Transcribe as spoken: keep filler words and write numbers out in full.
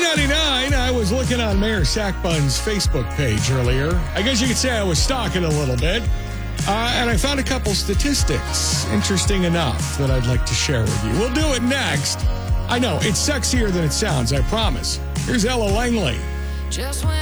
ninety-nine, I was looking on Mayor Sackbun's Facebook page earlier. I guess you could say I was stalking a little bit. Uh, and I found a couple statistics, interesting enough, that I'd like to share with you. We'll do it next. I know, it's sexier than it sounds, I promise. Here's Ella Langley. Just when